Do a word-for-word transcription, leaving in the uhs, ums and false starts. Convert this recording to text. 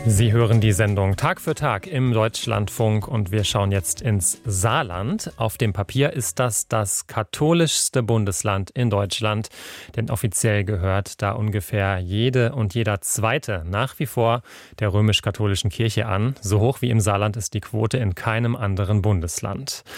Sie hören die Sendung Tag für Tag im Deutschlandfunk und wir schauen jetzt ins Saarland. Auf dem Papier ist das das katholischste Bundesland in Deutschland, denn offiziell gehört da ungefähr jede und jeder Zweite nach wie vor der römisch-katholischen Kirche an. So hoch wie im Saarland ist die Quote in keinem anderen Bundesland.